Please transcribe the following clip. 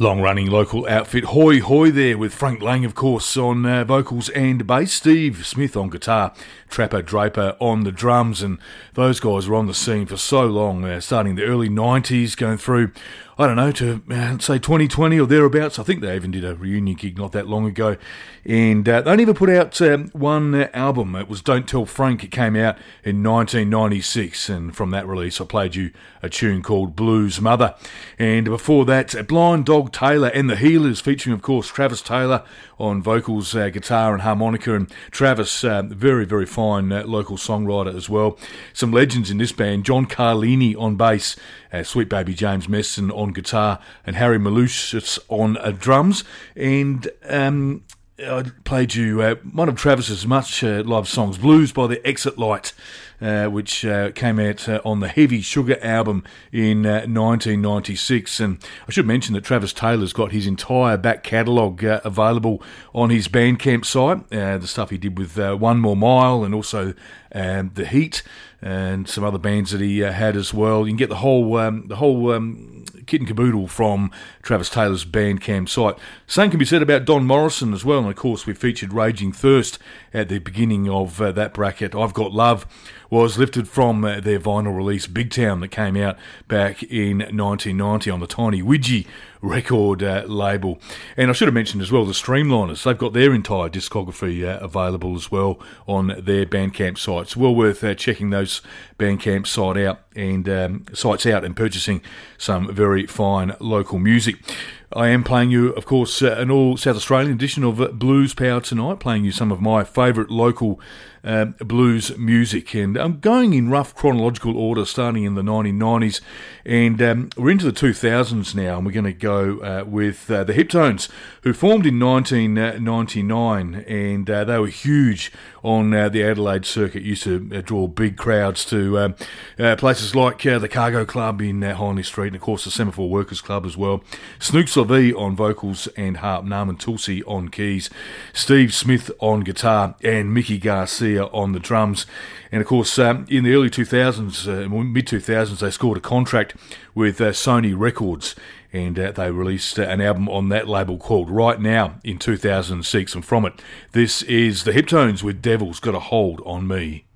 Long-running local outfit Hoi Hoi there with Frank Lang, of course, on vocals and bass, Steve Smith on guitar, Trapper Draper on the drums, and those guys were on the scene for so long, starting the early 90s, going through, I don't know, to say 2020 or thereabouts. I think they even did a reunion gig not that long ago, and they only ever put out one album. It was Don't Tell Frank. It came out in 1996, and from that release I played you a tune called Blues Mother. And before that, Blind Dog Taylor and the Healers, featuring, of course, Travis Taylor on vocals, guitar and harmonica, and Travis, very, very fine local songwriter as well. Some legends in this band: John Carlini on bass, Sweet Baby James Messon on guitar, and Harry Malushitz on drums. And I played you one of Travis's much loved songs, Blues by the Exit Light, which came out on the Heavy Sugar album in 1996. And I should mention that Travis Taylor's got his entire back catalogue available on his Bandcamp site. The stuff he did with One More Mile, and also The Heat, and some other bands that he had as well. You can get the whole kit and caboodle from Travis Taylor's Bandcamp site. Same can be said about Don Morrison as well, and of course we featured Raging Thirst at the beginning of that bracket. I've Got Love was lifted from their vinyl release Big Town that came out back in 1990 on the Tiny Widgie record label. And I should have mentioned as well the Streamliners. They've got their entire discography available as well on their Bandcamp site. It's well worth checking those Bandcamp sites out and purchasing some very fine local music. I am playing you, of course, an all South Australian edition of Blues Power tonight, playing you some of my favourite local blues music. And I'm going in rough chronological order, starting in the 1990s, and we're into the 2000s now, and we're going to go with the Hiptones, who formed in 1999, and they were huge on the Adelaide circuit. Used to draw big crowds to places like the Cargo Club in Hindley Street, and of course the Semaphore Workers Club as well. Snooks LaVie on vocals and harp, Narman Tulsi on keys, Steve Smith on guitar, and Mickey Garcia on the drums. And of course, in the early 2000s, mid-2000s, they scored a contract with Sony Records, and they released an album on that label called Right Now in 2006. And from it, this is the Hiptones with Devil's Got a Hold on Me.